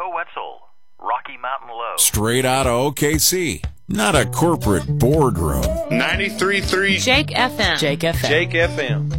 Joe Wetzel, Rocky Mountain Low. Straight out of OKC. Not a corporate boardroom. 93.3 Jake FM. Jake FM. Jake FM.